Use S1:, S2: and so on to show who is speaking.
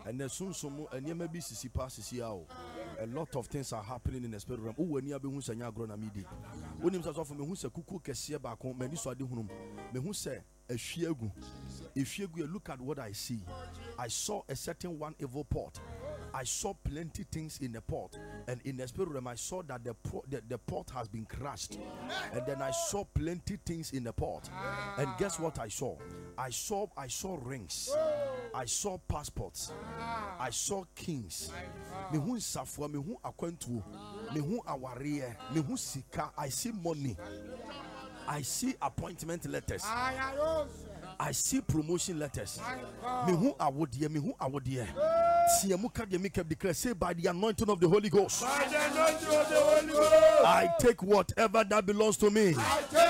S1: And there's soon some and you may be sisi pass out. A lot of things are happening in the spirit realm. Oh, when you have been who's a grown amidi. When himself from me who's a cuckoo casia back home, many so I do home. Me who say a shiegu. If you look at what I see, I saw a certain one evil pot. I saw plenty things in the pot, and in the spirit realm I saw that the pot has been crushed, and then I saw plenty things in the pot. And guess what I saw? I saw rings, I saw passports, I saw kings. Me who safwa, me who akwentu, me who aware, me who sika. I see money, I see appointment letters, I see promotion letters. Me who awodie, me who awodie. Declare, say by the anointing of the Holy Ghost, I take whatever that belongs to me.